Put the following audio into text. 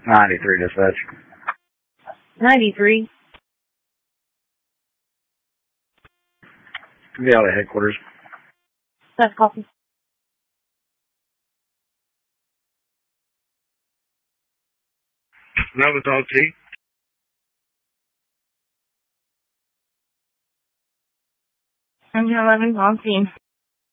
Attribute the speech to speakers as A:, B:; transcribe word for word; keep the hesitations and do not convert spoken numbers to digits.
A: ninety-three dispatch.
B: ninety-three.
A: Be out at headquarters.
B: That's copy.
C: That was all T.
B: Engine eleven on scene.